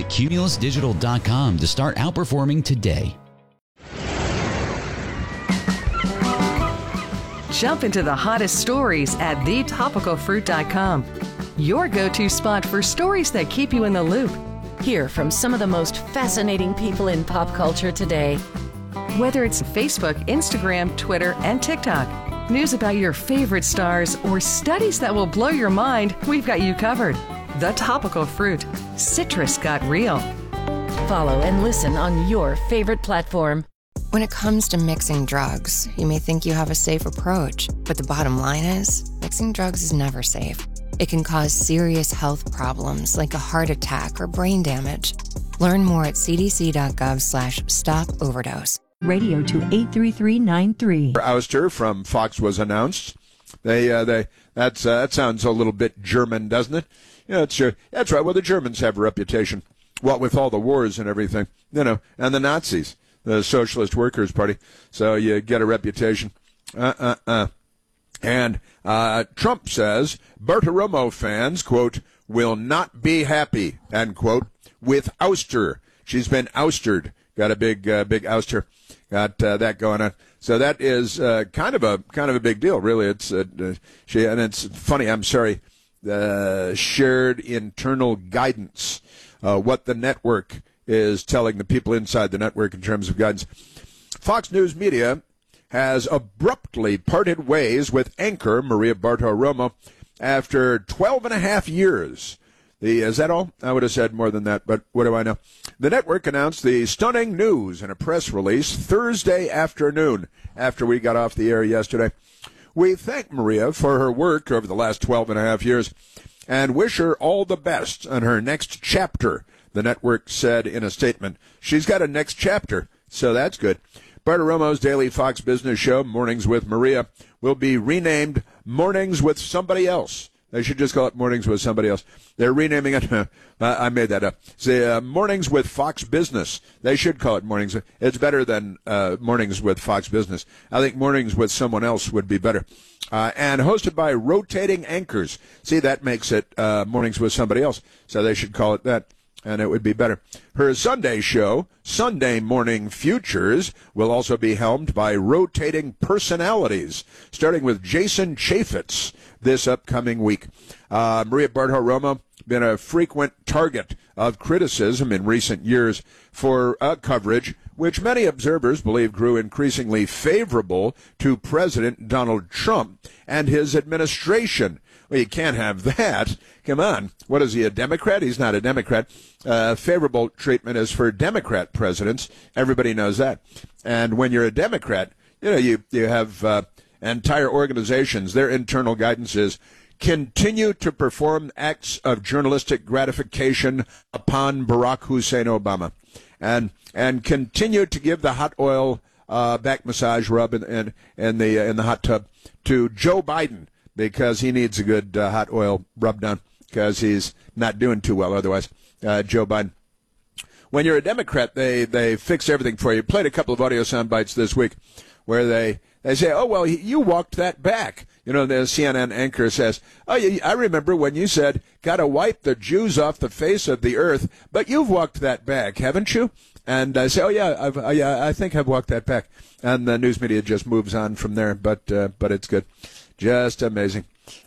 Cumulusdigital.com to start outperforming today. Jump into the hottest stories at thetopicalfruit.com. Your go-to spot for stories that keep you in the loop. Hear from some of the most fascinating people in pop culture today. Whether it's Facebook, Instagram, Twitter, and TikTok, news about your favorite stars, or studies that will blow your mind, we've got you covered. The Topical Fruit. Citrus got real. Follow and listen on your favorite platform. When it comes to mixing drugs, you may think you have a safe approach, but the bottom line is, mixing drugs is never safe. It can cause serious health problems like a heart attack or brain damage. Learn more at cdc.gov/stop-overdose. Radio to 83393. Ouster from Fox was announced. That sounds a little bit German, doesn't it? Yeah, that's right. Well, the Germans have a reputation, what with all the wars and everything, and the Nazis, the Socialist Workers' Party. So you get a reputation. And Trump says Bartiromo fans, quote, will not be happy, end quote, with ouster. She's been ousted. Got a big ouster. Got that going on. So that is kind of a big deal, really. It's and it's funny. I'm sorry. Shared internal guidance. What the network is telling the people inside the network in terms of guidance. Fox News Media has abruptly parted ways with anchor Maria Bartiromo after 12 and a half years. Is that all? I would have said more than that, but what do I know? The network announced the stunning news in a press release Thursday afternoon after we got off the air yesterday. We thank Maria for her work over the last 12 and a half years and wish her all the best on her next chapter, the network said in a statement. She's got a next chapter, so that's good. Bartiromo's daily Fox Business show, Mornings with Maria, will be renamed Mornings with Somebody Else. They should just call it Mornings with Somebody Else. They're renaming it. I made that up. Say Mornings with Fox Business. They should call it Mornings. It's better than Mornings with Fox Business. I think Mornings with Someone Else would be better. And hosted by rotating anchors. See, that makes it Mornings with Somebody Else. So they should call it that, and it would be better. Her Sunday show, Sunday Morning Futures, will also be helmed by rotating personalities, starting with Jason Chaffetz this upcoming week. Maria Bartiromo been a frequent target of criticism in recent years for coverage which many observers believe grew increasingly favorable to President Donald Trump and his administration. Well, you can't have that. Come on. What is he, a Democrat? He's not a Democrat. Favorable treatment is for Democrat presidents. Everybody knows that. And when you're a Democrat, you have entire organizations. Their internal guidance is continue to perform acts of journalistic gratification upon Barack Hussein Obama. And continue to give the hot oil back massage rub in the hot tub to Joe Biden, because he needs a good hot oil rub down because he's not doing too well otherwise. Joe Biden. When you're a Democrat, they fix everything for you. Played a couple of audio sound bites this week where they say, oh, well, you walked that back. The CNN anchor says, oh, I remember when you said, got to wipe the Jews off the face of the earth, but you've walked that back, haven't you? And I say, oh, yeah, I think I've walked that back. And the news media just moves on from there, but it's good. Just amazing.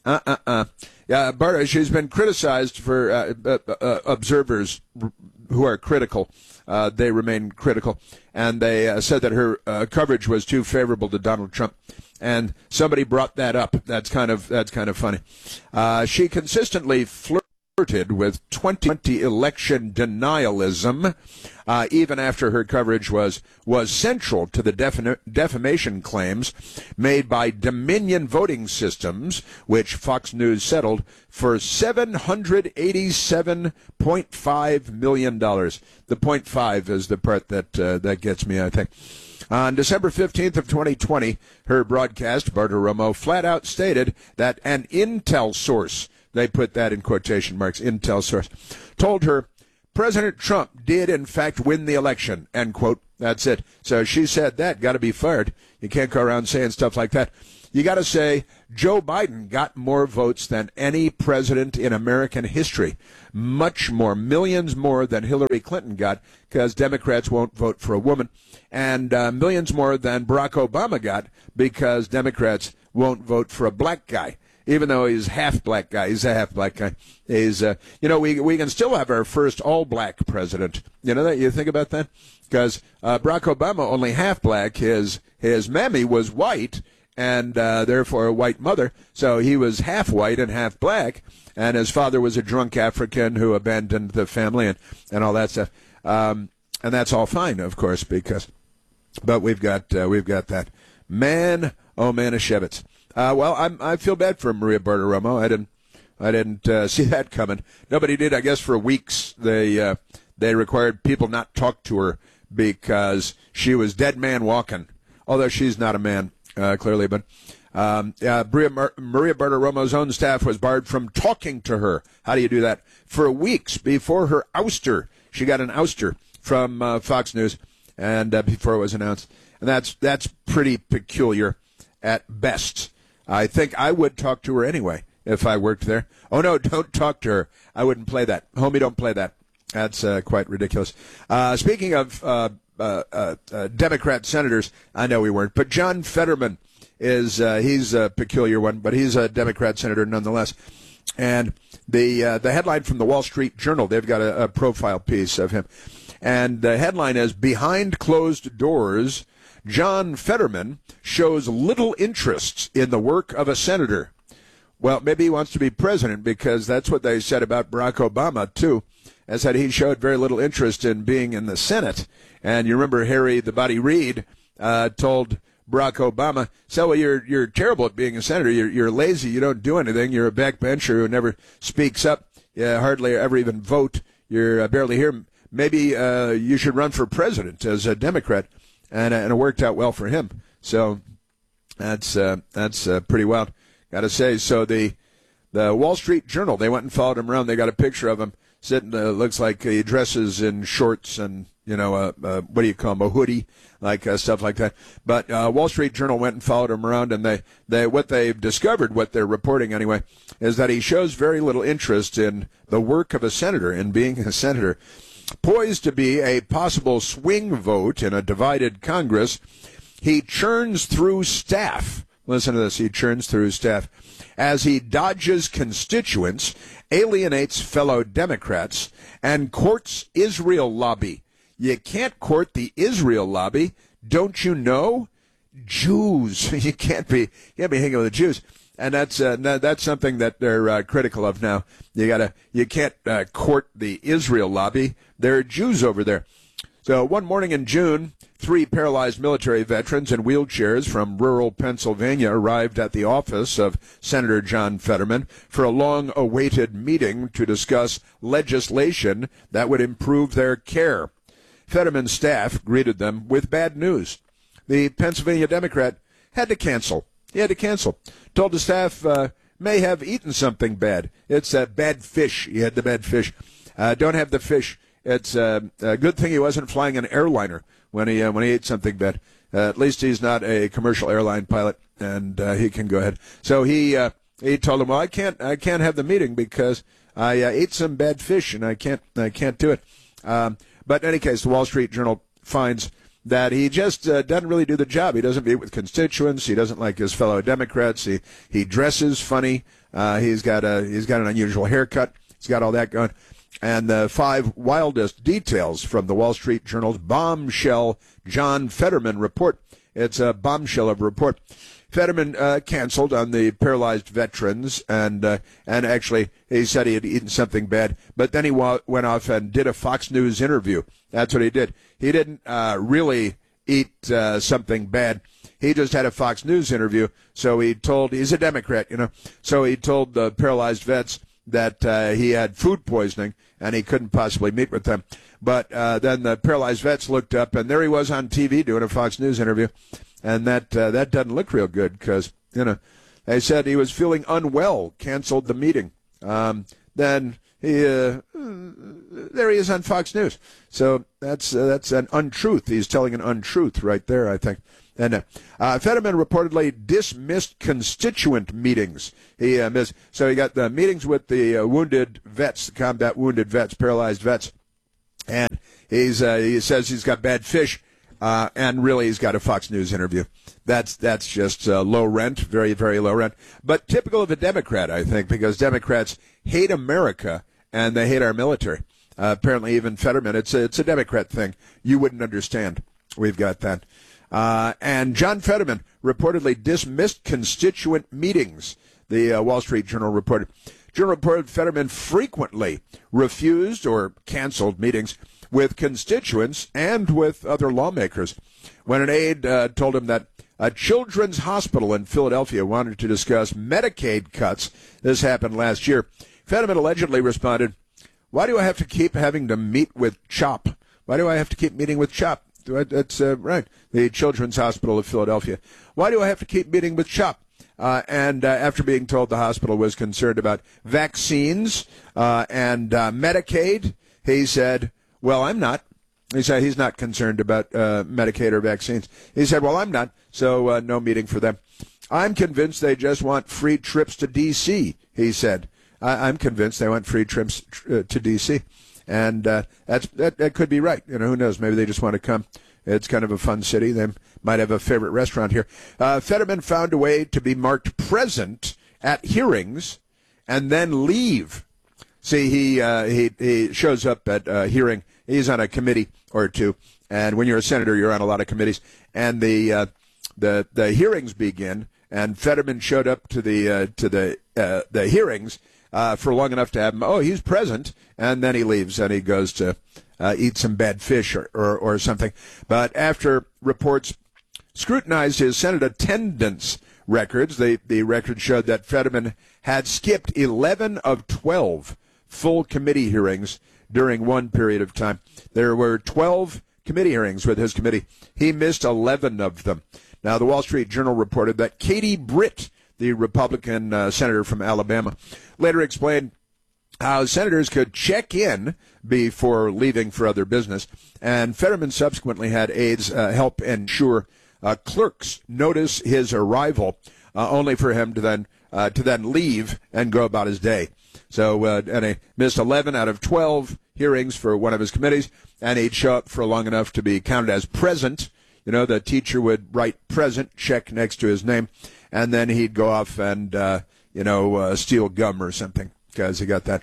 Yeah, Barta, she's been criticized for observers who are critical. They remain critical. And they said that her coverage was too favorable to Donald Trump. And somebody brought that up. That's kind of funny. She consistently flirted with 2020 election denialism, even after her coverage was central to the defamation claims made by Dominion Voting Systems, which Fox News settled for $787.5 million. The 0.5 is the part that gets me, I think. On December 15th of 2020, her broadcast, Bartiromo, flat out stated that an intel source, they put that in quotation marks, intel source, told her President Trump did, in fact, win the election, end quote. That's it. So she said that. Got to be fired. You can't go around saying stuff like that. You got to say Joe Biden got more votes than any president in American history. Much more, millions more than Hillary Clinton got, because Democrats won't vote for a woman, and millions more than Barack Obama got, because Democrats won't vote for a black guy. Even though he's half black guy, he's a half black guy. He's, we can still have our first all black president. You know that? You think about that? Because Barack Obama only half black. His mammy was white, and therefore a white mother. So he was half white and half black. And his father was a drunk African who abandoned the family and all that stuff. And that's all fine, of course, but we've got that man. Oh, Manischewitz. Well, I feel bad for Maria Bartiromo. I didn't see that coming. Nobody did. I guess for weeks they required people not talk to her because she was dead man walking. Although she's not a man, clearly. But Maria Bartiromo's own staff was barred from talking to her. How do you do that? For weeks before her ouster, she got an ouster from Fox News, and before it was announced, and that's pretty peculiar at best. I think I would talk to her anyway if I worked there. Oh, no, don't talk to her. I wouldn't play that. Homie, don't play that. That's quite ridiculous. Speaking of Democrat senators, I know we weren't, but John Fetterman he's a peculiar one, but he's a Democrat senator nonetheless. And the headline from the Wall Street Journal, they've got a profile piece of him. And the headline is, "Behind Closed Doors, John Fetterman shows little interest in the work of a senator." Well, maybe he wants to be president, because that's what they said about Barack Obama, too. They said he showed very little interest in being in the Senate. And you remember Harry the Body Reid told Barack Obama, "So you're terrible at being a senator. You're lazy. You don't do anything. You're a backbencher who never speaks up. You hardly ever even vote. You're barely here. Maybe you should run for president as a Democrat." And it worked out well for him. So that's pretty wild, got to say. So the Wall Street Journal, they went and followed him around. They got a picture of him sitting. Looks like he dresses in shorts and what do you call him, a hoodie, like stuff like that. But Wall Street Journal went and followed him around, and what they've discovered, what they're reporting anyway, is that he shows very little interest in the work of a senator, in being a senator. Poised to be a possible swing vote in a divided Congress, he churns through staff. Listen to this. He churns through staff as he dodges constituents, alienates fellow Democrats, and courts Israel lobby. You can't court the Israel lobby. Don't you know? Jews. You can't be hanging with the Jews. And that's something that they're critical of now. You can't court the Israel lobby. There are Jews over there. So one morning in June, 3 paralyzed military veterans in wheelchairs from rural Pennsylvania arrived at the office of Senator John Fetterman for a long-awaited meeting to discuss legislation that would improve their care. Fetterman's staff greeted them with bad news. The Pennsylvania Democrat had to cancel. He had to cancel. Told the staff may have eaten something bad. It's bad fish. He had the bad fish. Don't have the fish. It's a good thing he wasn't flying an airliner when he ate something bad. At least he's not a commercial airline pilot, and he can go ahead. So he told him, "Well, I can't have the meeting because I ate some bad fish, and I can't do it." But in any case, the Wall Street Journal finds that he just doesn't really do the job. He doesn't meet with constituents. He doesn't like his fellow Democrats. He dresses funny. He's got an unusual haircut. He's got all that going. And the 5 wildest details from the Wall Street Journal's bombshell John Fetterman report. It's a bombshell of a report. Fetterman canceled on the paralyzed veterans, and actually he said he had eaten something bad. But then he went off and did a Fox News interview. That's what he did. He didn't really eat something bad. He just had a Fox News interview. So he's a Democrat, So he told the paralyzed vets that he had food poisoning and he couldn't possibly meet with them. But then the paralyzed vets looked up, and there he was on TV doing a Fox News interview. And that doesn't look real good because, they said he was feeling unwell, canceled the meeting. Then there he is on Fox News. So that's an untruth. He's telling an untruth right there, I think. And Fetterman reportedly dismissed constituent meetings. He missed. So he got the meetings with the wounded vets, the combat wounded vets, paralyzed vets, and he says he's got bad fish, and really he's got a Fox News interview. That's just low rent, very, very low rent. But typical of a Democrat, I think, because Democrats hate America and they hate our military. Apparently, even Fetterman, it's a Democrat thing. You wouldn't understand. We've got that. And John Fetterman reportedly dismissed constituent meetings. The Wall Street Journal reported. Journal reported Fetterman frequently refused or canceled meetings with constituents and with other lawmakers. When an aide told him that a children's hospital in Philadelphia wanted to discuss Medicaid cuts, this happened last year, Fetterman allegedly responded, "Why do I have to keep having to meet with CHOP? Why do I have to keep meeting with CHOP?" That's right, the Children's Hospital of Philadelphia. "Why do I have to keep meeting with CHOP?" And after being told the hospital was concerned about vaccines and Medicaid, he said, "Well, I'm not." He said he's not concerned about Medicaid or vaccines. He said, "Well, I'm not, so no meeting for them." "I'm convinced they just want free trips to D.C., he said. I'm convinced they want free trips to D.C., and that could be right. Who knows? Maybe they just want to come. It's kind of a fun city. They might have a favorite restaurant here. Fetterman found a way to be marked present at hearings and then leave. See, he shows up at a hearing. He's on a committee or two, and when you're a senator, you're on a lot of committees. And the hearings begin, and Fetterman showed up to the hearings for long enough to have him. Oh, he's present, and then he leaves and he goes to eat some bad fish or something. But after reports scrutinized his Senate attendance records, the records showed that Fetterman had skipped 11 of 12 full committee hearings during one period of time. There were 12 committee hearings with his committee. He missed 11 of them. Now, the Wall Street Journal reported that Katie Britt, the Republican senator from Alabama, later explained how senators could check in before leaving for other business. And Fetterman subsequently had aides help ensure clerks notice his arrival, only for him to then leave and go about his day. So, and he missed 11 out of 12 hearings for one of his committees, and he'd show up for long enough to be counted as present. The teacher would write present, check next to his name, and then he'd go off and, steal gum or something, because he got that.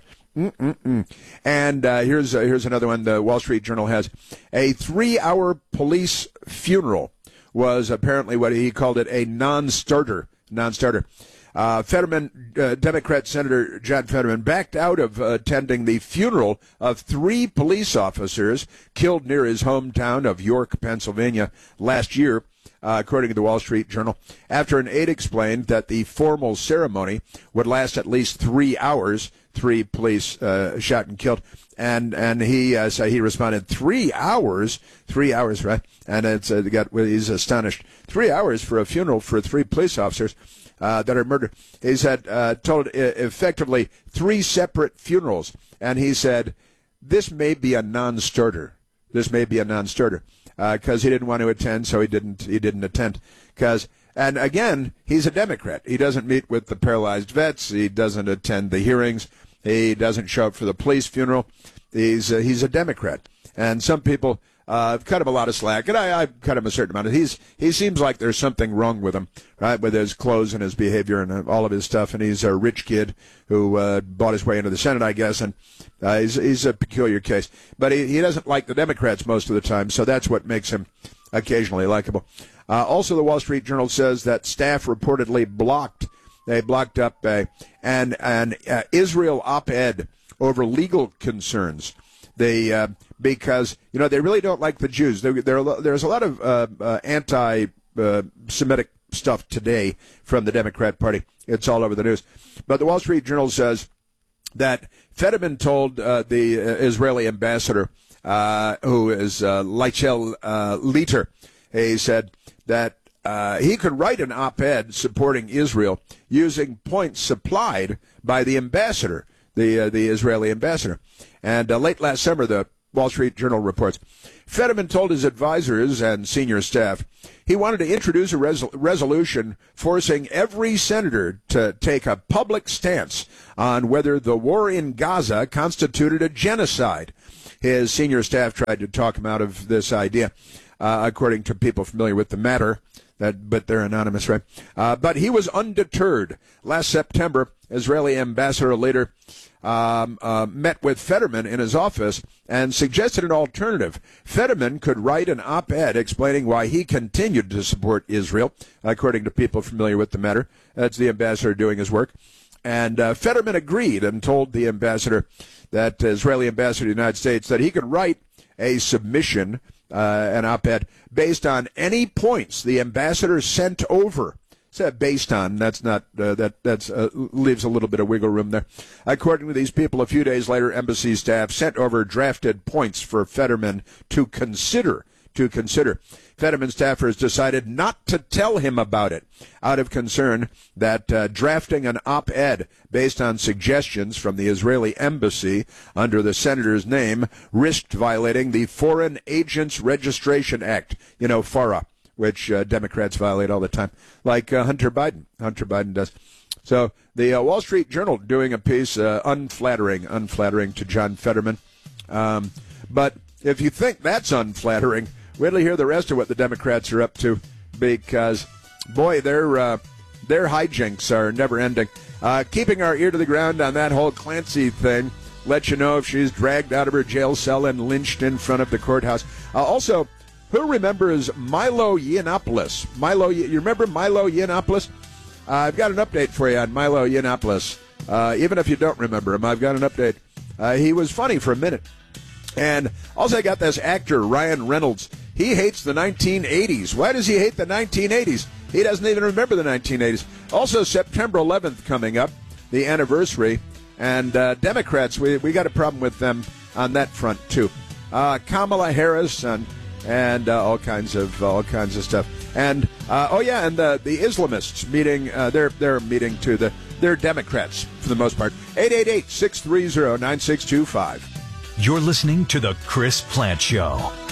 And here's another one. The Wall Street Journal has a 3-hour police funeral was apparently what he called it, a non-starter. Fetterman, Democrat Senator John Fetterman, backed out of attending the funeral of 3 police officers killed near his hometown of York, Pennsylvania, last year, according to the Wall Street Journal, after an aide explained that the formal ceremony would last at least 3 hours. 3 police shot and killed, and he responded, 3 hours, 3 hours, right? And he's astonished. 3 hours for a funeral for 3 police officers that are murdered. He said, told effectively 3 separate funerals, and he said, this may be a non-starter. This may be a non-starter because he didn't want to attend, so he didn't attend. And again, he's a Democrat. He doesn't meet with the paralyzed vets. He doesn't attend the hearings. He doesn't show up for the police funeral. He's a Democrat. And some people cut him a lot of slack, and I cut him a certain amount. He seems like there's something wrong with him, right, with his clothes and his behavior and all of his stuff. And he's a rich kid who bought his way into the Senate, I guess, and he's a peculiar case. But he doesn't like the Democrats most of the time, so that's what makes him occasionally likable. Also, the Wall Street Journal says that staff reportedly blocked up an Israel op-ed over legal concerns. Because they really don't like the Jews. There's a lot of anti-Semitic stuff today from the Democrat Party. It's all over the news. But the Wall Street Journal says that Fetterman told the Israeli ambassador, who is Leichel Leiter, he said that he could write an op-ed supporting Israel using points supplied by the ambassador, the Israeli ambassador. And late last summer, the Wall Street Journal reports. Fetterman told his advisors and senior staff he wanted to introduce a resolution forcing every senator to take a public stance on whether the war in Gaza constituted a genocide. His senior staff tried to talk him out of this idea, according to people familiar with the matter. But they're anonymous, right? But he was undeterred. Last September, Israeli ambassador later met with Fetterman in his office and suggested an alternative. Fetterman could write an op-ed explaining why he continued to support Israel, according to people familiar with the matter. That's the ambassador doing his work. And Fetterman agreed and told the ambassador, that Israeli ambassador to the United States, that he could write a submission, an op-ed, based on any points the ambassador sent over. Said based on, that's not, that's leaves a little bit of wiggle room there. According to these people, a few days later, embassy staff sent over drafted points for Fetterman to consider. Fetterman staffers decided not to tell him about it out of concern that drafting an op-ed based on suggestions from the Israeli embassy under the senator's name risked violating the Foreign Agents Registration Act, FARA, which Democrats violate all the time, like Hunter Biden. Hunter Biden does. So the Wall Street Journal doing a piece unflattering to John Fetterman. But if you think that's unflattering, wait till you hear the rest of what the Democrats are up to, because, boy, their hijinks are never ending. Keeping our ear to the ground on that whole Clancy thing, let you know if she's dragged out of her jail cell and lynched in front of the courthouse. Also, who remembers Milo Yiannopoulos? You remember Milo Yiannopoulos? I've got an update for you on Milo Yiannopoulos. Even if you don't remember him, I've got an update. He was funny for a minute. And also I got this actor, Ryan Reynolds. He hates the 1980s. Why does he hate the 1980s? He doesn't even remember the 1980s. Also, September 11th coming up, the anniversary. And Democrats, we got a problem with them on that front, too. Kamala Harris and all kinds of stuff. And and the Islamists meeting. They're meeting too. They're Democrats for the most part. 888-630-9625. You're listening to the Chris Plante Show.